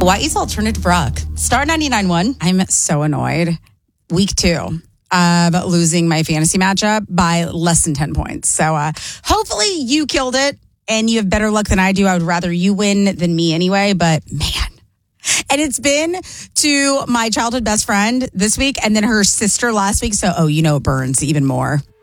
Hawaii's alternative rock. Star 99.1. I'm so annoyed. Week 2 of losing my fantasy matchup by less than 10 points. So hopefully you killed it and you have better luck than I do. I would rather you win than me anyway, but man. And it's been to my childhood best friend this week and then her sister last week. So, it burns even more.